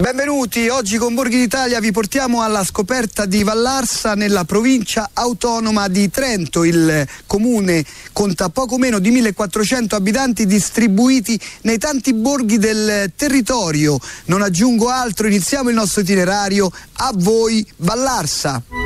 Benvenuti, oggi con Borghi d'Italia vi portiamo alla scoperta di Vallarsa nella provincia autonoma di Trento. Il comune conta poco meno di 1400 abitanti distribuiti nei tanti borghi del territorio. Non aggiungo altro, iniziamo il nostro itinerario. A voi Vallarsa!